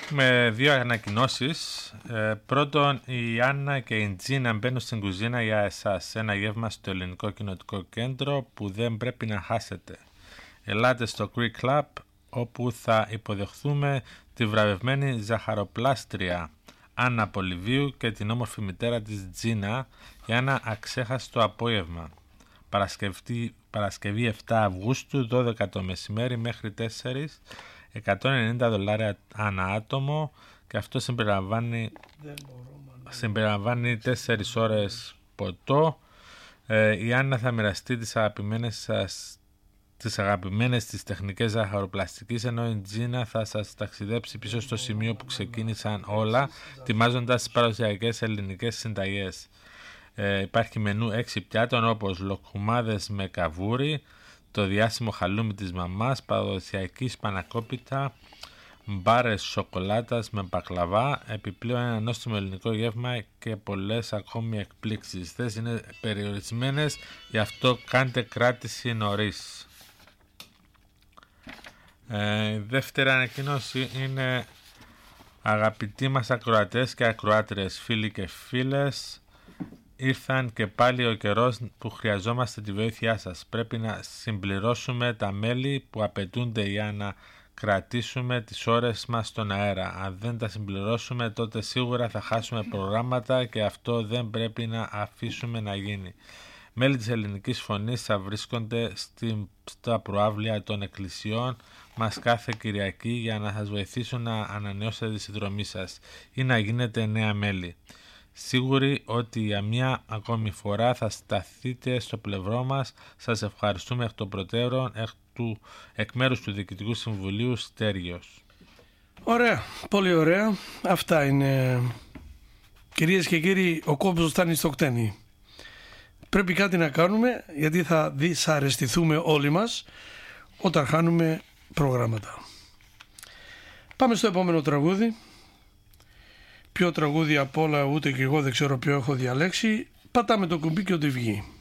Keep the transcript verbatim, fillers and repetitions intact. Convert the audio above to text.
με δύο ανακοινώσεις. Ε, πρώτον, η Άννα και η Τζίνα μπαίνουν στην κουζίνα για εσάς. Ένα γεύμα στο Ελληνικό Κοινοτικό Κέντρο που δεν πρέπει να χάσετε. Ελάτε στο Greek Club, όπου θα υποδεχθούμε τη βραβευμένη ζαχαροπλάστρια Άννα Πολυβίου και την όμορφη μητέρα της Τζίνα για ένα αξέχαστο απόγευμα. Παρασκευή, Παρασκευή επτά Αυγούστου, δώδεκα το μεσημέρι μέχρι τέσσερις, εκατόν ενενήντα δολάρια ανά άτομο, και αυτό συμπεριλαμβάνει, συμπεριλαμβάνει τέσσερις ώρες ποτό. Ε, η Άννα θα μοιραστεί τις αγαπημένες σας τις αγαπημένες της τεχνικές ζαχαροπλαστικής, ενώ η Τζίνα θα σας ταξιδέψει πίσω στο σημείο που ξεκίνησαν όλα, ετοιμάζοντας τις παραδοσιακές ελληνικές συνταγές. Ε, υπάρχει μενού έξι πιάτων, όπως λοκουμάδες με καβούρι, το διάσημο χαλούμι της μαμάς, παραδοσιακή σπανακόπιτα, μπάρες σοκολάτας με μπακλαβά, επιπλέον ένα νόστιμο ελληνικό γεύμα και πολλές ακόμη εκπλήξεις. Θέσεις είναι περιορισμένες, γι' αυτό κάντε κράτηση νωρίς. Ε, η δεύτερη ανακοίνωση είναι: αγαπητοί μας ακροατές και ακροάτριες, φίλοι και φίλες, ήρθαν και πάλι ο καιρός που χρειαζόμαστε τη βοήθειά σας. Πρέπει να συμπληρώσουμε τα μέλη που απαιτούνται για να κρατήσουμε τις ώρες μας στον αέρα. Αν δεν τα συμπληρώσουμε, τότε σίγουρα θα χάσουμε προγράμματα και αυτό δεν πρέπει να αφήσουμε να γίνει. Μέλη της Ελληνικής Φωνής θα βρίσκονται στη, στα προάβλια των εκκλησιών μας κάθε Κυριακή για να σας βοηθήσουν να ανανεώσετε τη συνδρομή σας ή να γίνετε νέα μέλη. Σίγουροι ότι για μια ακόμη φορά θα σταθείτε στο πλευρό μας. Σας ευχαριστούμε εκ των προτέρων, εκ, του, εκ μέρους του Διοικητικού Συμβουλίου Στέργιος. Ωραία, πολύ ωραία. Αυτά είναι, κυρίες και κύριοι, ο κόμπος φτάνει στο κτένι. Πρέπει κάτι να κάνουμε, γιατί θα δυσαρεστηθούμε όλοι μας όταν χάνουμε προγράμματα. Πάμε στο επόμενο τραγούδι. Ποιο τραγούδι απ' όλα ούτε και εγώ δεν ξέρω ποιο έχω διαλέξει. Πατάμε το κουμπί και ό,τι βγει.